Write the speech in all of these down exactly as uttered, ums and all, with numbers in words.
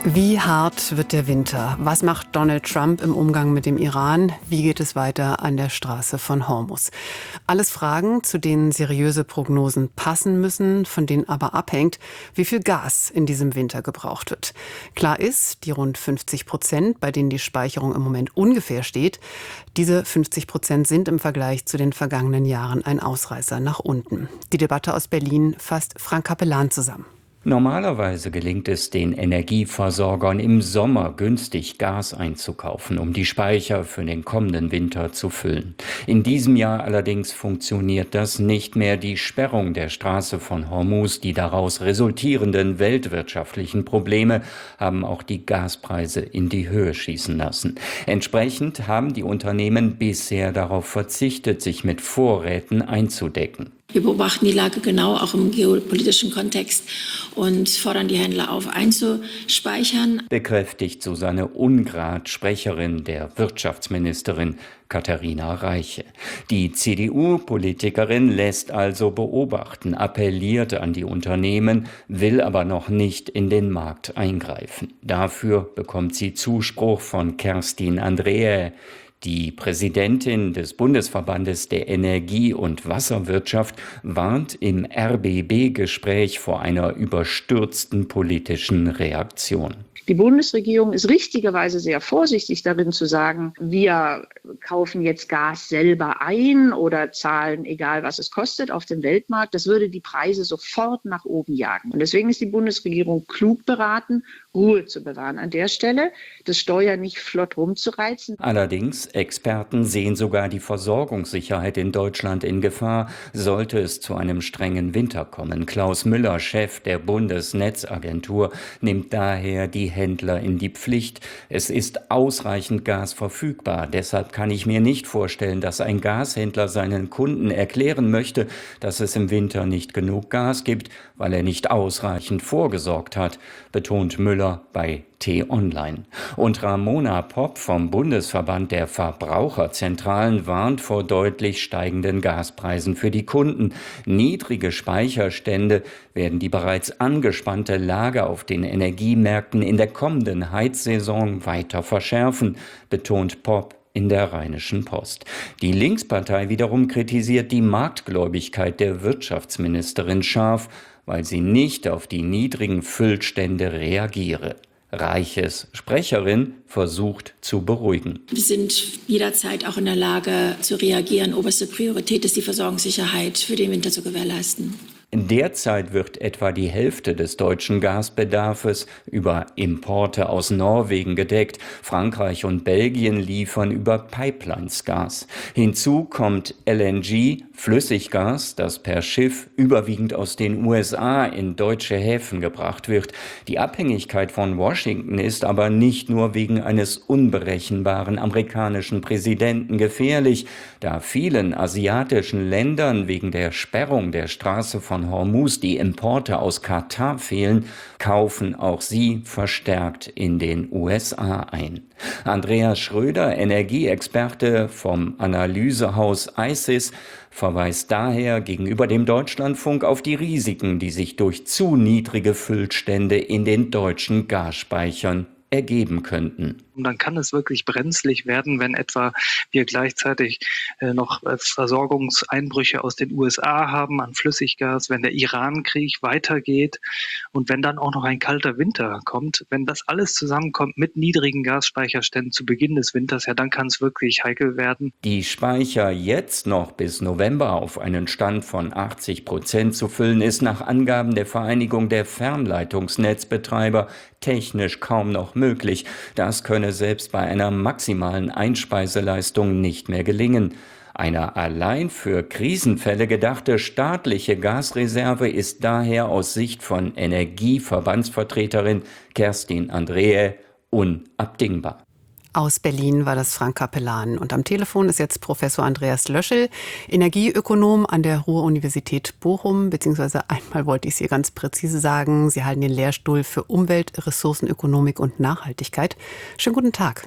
Wie hart wird der Winter? Was macht Donald Trump im Umgang mit dem Iran? Wie geht es weiter an der Straße von Hormuz? Alles Fragen, zu denen seriöse Prognosen passen müssen, von denen aber abhängt, wie viel Gas in diesem Winter gebraucht wird. Klar ist, die rund fünfzig Prozent, bei denen die Speicherung im Moment ungefähr steht, diese fünfzig Prozent sind im Vergleich zu den vergangenen Jahren ein Ausreißer nach unten. Die Debatte aus Berlin fasst Frank Capellan zusammen. Normalerweise gelingt es den Energieversorgern im Sommer günstig Gas einzukaufen, um die Speicher für den kommenden Winter zu füllen. In diesem Jahr allerdings funktioniert das nicht mehr. Die Sperrung der Straße von Hormuz, die daraus resultierenden weltwirtschaftlichen Probleme haben auch die Gaspreise in die Höhe schießen lassen. Entsprechend haben die Unternehmen bisher darauf verzichtet, sich mit Vorräten einzudecken. Wir beobachten die Lage genau, auch im geopolitischen Kontext, und fordern die Händler auf, einzuspeichern. Bekräftigt Susanne Ungrad, Sprecherin der Wirtschaftsministerin Katharina Reiche. Die C D U-Politikerin lässt also beobachten, appelliert an die Unternehmen, will aber noch nicht in den Markt eingreifen. Dafür bekommt sie Zuspruch von Kerstin Andreae. Die Präsidentin des Bundesverbandes der Energie- und Wasserwirtschaft warnt im R B B-Gespräch vor einer überstürzten politischen Reaktion. Die Bundesregierung ist richtigerweise sehr vorsichtig darin zu sagen, wir kaufen jetzt Gas selber ein oder zahlen, egal was es kostet, auf dem Weltmarkt. Das würde die Preise sofort nach oben jagen. Und deswegen ist die Bundesregierung klug beraten, Ruhe zu bewahren an der Stelle, das Steuer nicht flott rumzureizen. Allerdings, Experten sehen sogar die Versorgungssicherheit in Deutschland in Gefahr, sollte es zu einem strengen Winter kommen. Klaus Müller, Chef der Bundesnetzagentur, nimmt daher die Händler in die Pflicht. Es ist ausreichend Gas verfügbar. Deshalb kann ich mir nicht vorstellen, dass ein Gashändler seinen Kunden erklären möchte, dass es im Winter nicht genug Gas gibt, weil er nicht ausreichend vorgesorgt hat, betont Müller bei T-Online. Und Ramona Popp vom Bundesverband der Verbraucherzentralen warnt vor deutlich steigenden Gaspreisen für die Kunden. Niedrige Speicherstände werden die bereits angespannte Lage auf den Energiemärkten in der kommenden Heizsaison weiter verschärfen, betont Popp in der Rheinischen Post. Die Linkspartei wiederum kritisiert die Marktgläubigkeit der Wirtschaftsministerin scharf, weil sie nicht auf die niedrigen Füllstände reagiere. Reiches Sprecherin versucht zu beruhigen. Wir sind jederzeit auch in der Lage zu reagieren. Oberste Priorität ist, die Versorgungssicherheit für den Winter zu gewährleisten. Derzeit wird etwa die Hälfte des deutschen Gasbedarfes über Importe aus Norwegen gedeckt. Frankreich und Belgien liefern über Pipelines Gas. Hinzu kommt L N G, Flüssiggas, das per Schiff überwiegend aus den U S A in deutsche Häfen gebracht wird. Die Abhängigkeit von Washington ist aber nicht nur wegen eines unberechenbaren amerikanischen Präsidenten gefährlich, da vielen asiatischen Ländern wegen der Sperrung der Straße von Hormuz die Importe aus Katar fehlen, kaufen auch sie verstärkt in den U S A ein. Andreas Schröder, Energieexperte vom Analysehaus I C I S, verweist daher gegenüber dem Deutschlandfunk auf die Risiken, die sich durch zu niedrige Füllstände in den deutschen Gasspeichern ergeben könnten. Und dann kann es wirklich brenzlig werden, wenn etwa wir gleichzeitig äh, noch äh, Versorgungseinbrüche aus den U S A haben an Flüssiggas, wenn der Iran-Krieg weitergeht und wenn dann auch noch ein kalter Winter kommt. Wenn das alles zusammenkommt mit niedrigen Gasspeicherständen zu Beginn des Winters, ja, dann kann es wirklich heikel werden. Die Speicher jetzt noch bis November auf einen Stand von achtzig Prozent zu füllen, ist nach Angaben der Vereinigung der Fernleitungsnetzbetreiber technisch kaum noch möglich. Das könne selbst bei einer maximalen Einspeiseleistung nicht mehr gelingen. Eine allein für Krisenfälle gedachte staatliche Gasreserve ist daher aus Sicht von Energieverbandsvertreterin Kerstin Andreae unabdingbar. Aus Berlin war das Frank Capellan. Und am Telefon ist jetzt Professor Andreas Löschel, Energieökonom an der Ruhr-Universität Bochum, beziehungsweise einmal wollte ich es hier ganz präzise sagen, Sie halten den Lehrstuhl für Umwelt, Ressourcenökonomik und Nachhaltigkeit. Schönen guten Tag.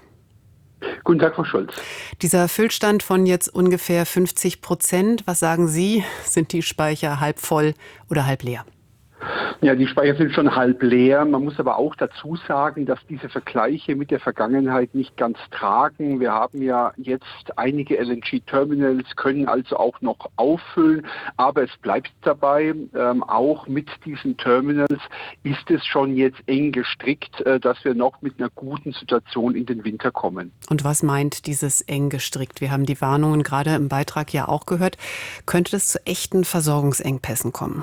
Guten Tag, Frau Scholz. Dieser Füllstand von jetzt ungefähr fünfzig Prozent, was sagen Sie, sind die Speicher halb voll oder halb leer? Ja, die Speicher sind schon halb leer. Man muss aber auch dazu sagen, dass diese Vergleiche mit der Vergangenheit nicht ganz tragen. Wir haben ja jetzt einige L N G-Terminals, können also auch noch auffüllen. Aber es bleibt dabei, ähm, auch mit diesen Terminals ist es schon jetzt eng gestrickt, äh, dass wir noch mit einer guten Situation in den Winter kommen. Und was meint dieses eng gestrickt? Wir haben die Warnungen gerade im Beitrag ja auch gehört. Könnte es zu echten Versorgungsengpässen kommen?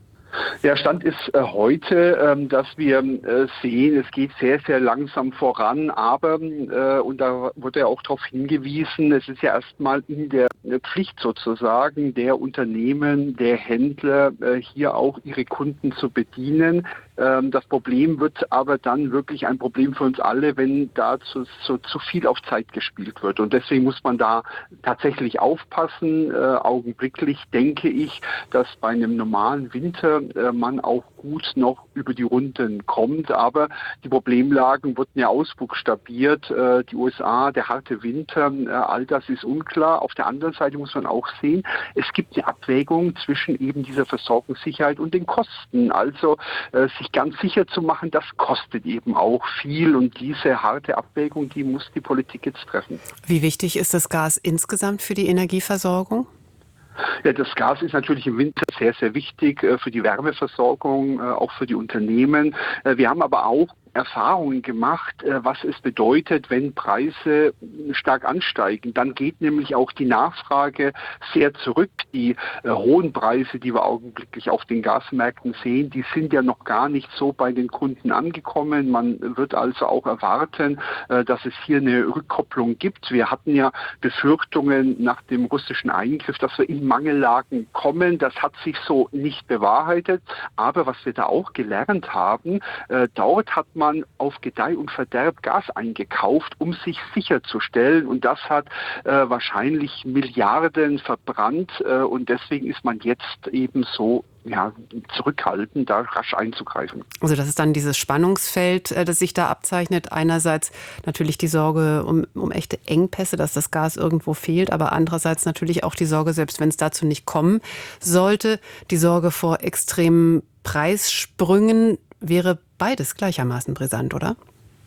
Der Stand ist äh, heute, ähm, dass wir äh, sehen, es geht sehr, sehr langsam voran, aber, äh, und da wurde ja auch darauf hingewiesen, es ist ja erstmal in der Pflicht sozusagen der Unternehmen, der Händler, äh, hier auch ihre Kunden zu bedienen. Ähm, das Problem wird aber dann wirklich ein Problem für uns alle, wenn da zu, zu, zu viel auf Zeit gespielt wird. Und deswegen muss man da tatsächlich aufpassen. Äh, augenblicklich denke ich, dass bei einem normalen Winter äh, man auch gut noch über die Runden kommt. Aber die Problemlagen wurden ja ausbuchstabiert. Äh, die U S A, der harte Winter, äh, all das ist unklar. Auf der anderen Seite muss man auch sehen, es gibt eine Abwägung zwischen eben dieser Versorgungssicherheit und den Kosten. Also äh, sich ganz sicher zu machen, das kostet eben auch viel. Und diese harte Abwägung, die muss die Politik jetzt treffen. Wie wichtig ist das Gas insgesamt für die Energieversorgung? Ja, das Gas ist natürlich im Winter sehr, sehr wichtig äh, für die Wärmeversorgung, äh, auch für die Unternehmen. Äh, wir haben aber auch Erfahrungen gemacht, was es bedeutet, wenn Preise stark ansteigen. Dann geht nämlich auch die Nachfrage sehr zurück. Die äh, hohen Preise, die wir augenblicklich auf den Gasmärkten sehen, die sind ja noch gar nicht so bei den Kunden angekommen. Man wird also auch erwarten, äh, dass es hier eine Rückkopplung gibt. Wir hatten ja Befürchtungen nach dem russischen Eingriff, dass wir in Mangellagen kommen. Das hat sich so nicht bewahrheitet. Aber was wir da auch gelernt haben, äh, dort hat man man auf Gedeih und Verderb Gas eingekauft, um sich sicherzustellen. Und das hat äh, wahrscheinlich Milliarden verbrannt. Äh, und deswegen ist man jetzt eben so ja, zurückhaltend, da rasch einzugreifen. Also das ist dann dieses Spannungsfeld, äh, das sich da abzeichnet. Einerseits natürlich die Sorge um, um echte Engpässe, dass das Gas irgendwo fehlt, aber andererseits natürlich auch die Sorge, selbst wenn es dazu nicht kommen sollte, die Sorge vor extremen Preissprüngen. Wäre beides gleichermaßen brisant, oder?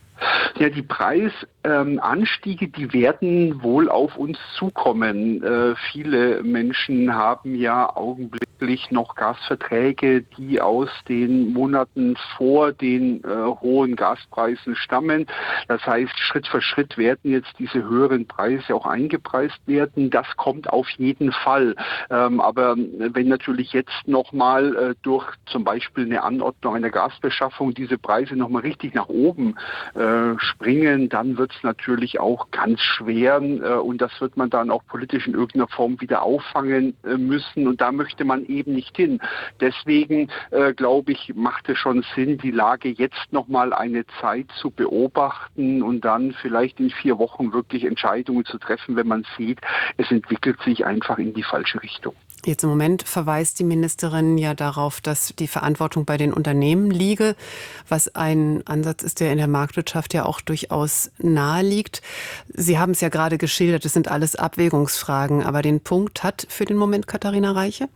Ja, die Preisanstiege, ähm, die werden wohl auf uns zukommen. Äh, viele Menschen haben ja augenblicklich noch Gasverträge, die aus den Monaten vor den äh, hohen Gaspreisen stammen. Das heißt, Schritt für Schritt werden jetzt diese höheren Preise auch eingepreist werden. Das kommt auf jeden Fall. Ähm, aber wenn natürlich jetzt nochmal äh, durch zum Beispiel eine Anordnung einer Gasbeschaffung diese Preise nochmal richtig nach oben äh, springen, dann wird es natürlich auch ganz schwer äh, und das wird man dann auch politisch in irgendeiner Form wieder auffangen äh, müssen und da möchte man eben nicht hin. Deswegen äh, glaube ich, macht es schon Sinn, die Lage jetzt nochmal eine Zeit zu beobachten und dann vielleicht in vier Wochen wirklich Entscheidungen zu treffen, wenn man sieht, es entwickelt sich einfach in die falsche Richtung. Jetzt im Moment verweist die Ministerin ja darauf, dass die Verantwortung bei den Unternehmen liege, was ein Ansatz ist, der in der Marktwirtschaft ja auch durchaus nahe liegt. Sie haben es ja gerade geschildert, es sind alles Abwägungsfragen, aber den Punkt hat für den Moment Katharina Reiche?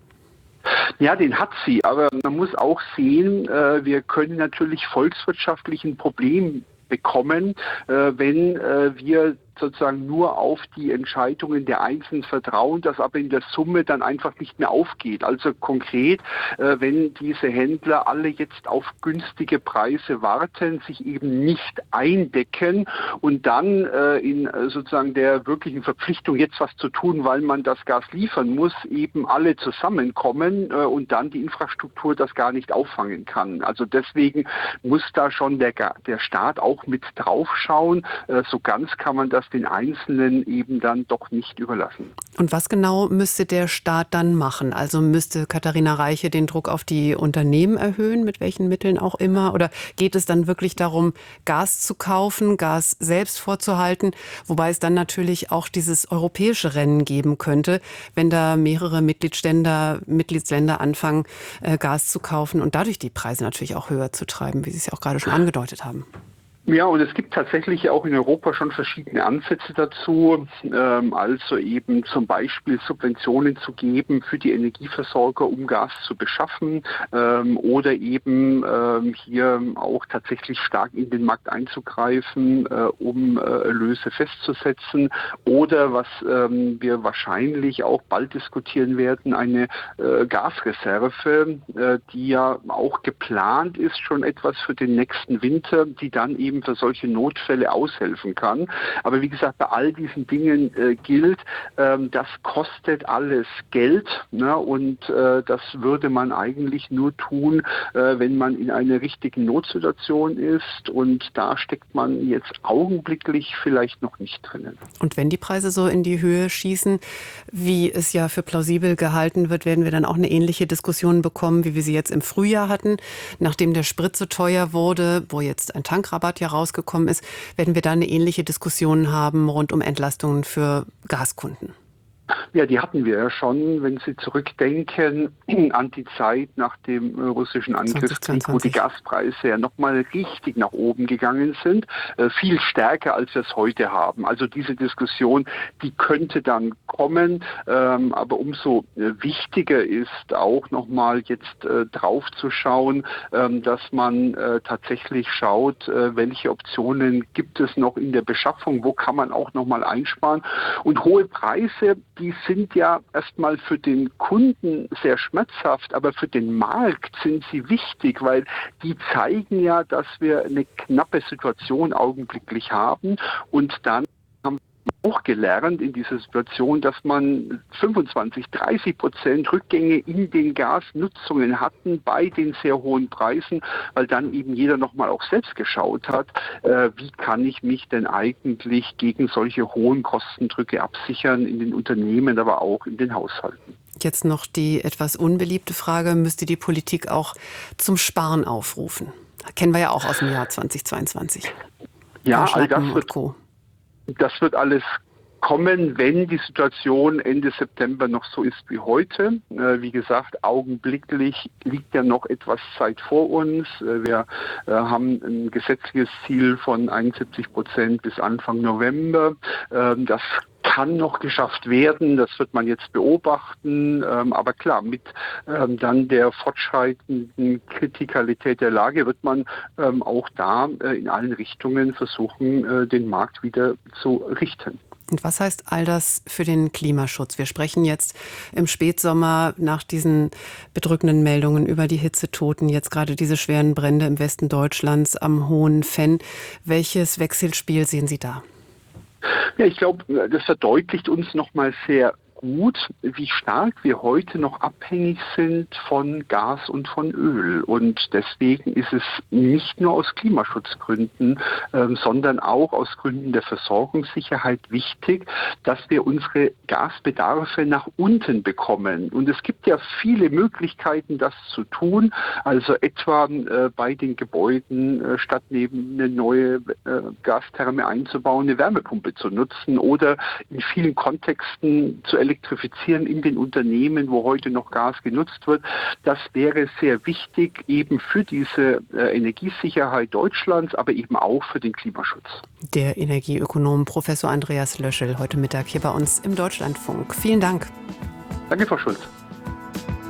Ja, den hat sie, aber man muss auch sehen, wir können natürlich volkswirtschaftlich ein Problem bekommen, wenn wir sozusagen nur auf die Entscheidungen der Einzelnen vertrauen, das aber in der Summe dann einfach nicht mehr aufgeht. Also konkret, äh, wenn diese Händler alle jetzt auf günstige Preise warten, sich eben nicht eindecken und dann äh, in äh, sozusagen der wirklichen Verpflichtung, jetzt was zu tun, weil man das Gas liefern muss, eben alle zusammenkommen äh, und dann die Infrastruktur das gar nicht auffangen kann. Also deswegen muss da schon der, der Staat auch mit draufschauen. Äh, so ganz kann man das den Einzelnen eben dann doch nicht überlassen. Und was genau müsste der Staat dann machen? Also müsste Katharina Reiche den Druck auf die Unternehmen erhöhen, mit welchen Mitteln auch immer? Oder geht es dann wirklich darum, Gas zu kaufen, Gas selbst vorzuhalten? Wobei es dann natürlich auch dieses europäische Rennen geben könnte, wenn da mehrere Mitgliedsländer, Mitgliedsländer anfangen, Gas zu kaufen und dadurch die Preise natürlich auch höher zu treiben, wie Sie es ja auch gerade schon angedeutet haben. Ja, und es gibt tatsächlich auch in Europa schon verschiedene Ansätze dazu, ähm, also eben zum Beispiel Subventionen zu geben für die Energieversorger, um Gas zu beschaffen, ähm, oder eben ähm, hier auch tatsächlich stark in den Markt einzugreifen, äh, um äh, Erlöse festzusetzen, oder was ähm, wir wahrscheinlich auch bald diskutieren werden, eine äh, Gasreserve, äh, die ja auch geplant ist, schon etwas für den nächsten Winter, die dann eben für solche Notfälle aushelfen kann. Aber wie gesagt, bei all diesen Dingen äh, gilt, ähm, das kostet alles Geld, ne? Und äh, das würde man eigentlich nur tun, äh, wenn man in einer richtigen Notsituation ist. Und da steckt man jetzt augenblicklich vielleicht noch nicht drinnen. Und wenn die Preise so in die Höhe schießen, wie es ja für plausibel gehalten wird, werden wir dann auch eine ähnliche Diskussion bekommen, wie wir sie jetzt im Frühjahr hatten, nachdem der Sprit so teuer wurde, wo jetzt ein Tankrabatt ja rausgekommen ist, werden wir da eine ähnliche Diskussion haben rund um Entlastungen für Gaskunden. Ja, die hatten wir ja schon, wenn Sie zurückdenken an die Zeit nach dem russischen Angriffskrieg, wo die Gaspreise ja nochmal richtig nach oben gegangen sind, äh, viel stärker, als wir es heute haben. Also diese Diskussion, die könnte dann kommen, ähm, aber umso wichtiger ist auch nochmal jetzt äh, drauf zu schauen, ähm, dass man äh, tatsächlich schaut, äh, welche Optionen gibt es noch in der Beschaffung, wo kann man auch nochmal einsparen. Und hohe Preise, die sind ja erstmal für den Kunden sehr schmerzhaft, aber für den Markt sind sie wichtig, weil die zeigen ja, dass wir eine knappe Situation augenblicklich haben, und dann haben wir auch gelernt in dieser Situation, dass man fünfundzwanzig, dreißig Prozent Rückgänge in den Gasnutzungen hatten bei den sehr hohen Preisen, weil dann eben jeder nochmal auch selbst geschaut hat, äh, wie kann ich mich denn eigentlich gegen solche hohen Kostendrücke absichern in den Unternehmen, aber auch in den Haushalten. Jetzt noch die etwas unbeliebte Frage, müsste die Politik auch zum Sparen aufrufen? Kennen wir ja auch aus dem Jahr zweitausendzweiundzwanzig. Ja, all das wird, Co. das wird alles kommen, wenn die Situation Ende September noch so ist wie heute. Äh, wie gesagt, augenblicklich liegt ja noch etwas Zeit vor uns. Äh, wir äh, haben ein gesetzliches Ziel von einundsiebzig Prozent bis Anfang November. Äh, das kann noch geschafft werden, das wird man jetzt beobachten, ähm, aber klar, mit ähm, dann der fortschreitenden Kritikalität der Lage wird man ähm, auch da äh, in allen Richtungen versuchen, äh, den Markt wieder zu richten. Und was heißt all das für den Klimaschutz? Wir sprechen jetzt im Spätsommer nach diesen bedrückenden Meldungen über die Hitzetoten, jetzt gerade diese schweren Brände im Westen Deutschlands am Hohen Venn. Welches Wechselspiel sehen Sie da? Ja, ich glaube, das verdeutlicht uns nochmal sehr gut, wie stark wir heute noch abhängig sind von Gas und von Öl. Und deswegen ist es nicht nur aus Klimaschutzgründen, ähm, sondern auch aus Gründen der Versorgungssicherheit wichtig, dass wir unsere Gasbedarfe nach unten bekommen. Und es gibt ja viele Möglichkeiten, das zu tun. Also etwa äh, bei den Gebäuden, äh, statt neben eine neue äh, Gastherme einzubauen, eine Wärmepumpe zu nutzen oder in vielen Kontexten zu elektrifizieren in den Unternehmen, wo heute noch Gas genutzt wird. Das wäre sehr wichtig eben für diese äh, Energiesicherheit Deutschlands, aber eben auch für den Klimaschutz. Der Energieökonom Professor Andreas Löschel heute Mittag hier bei uns im Deutschlandfunk. Vielen Dank. Danke, Frau Schulz.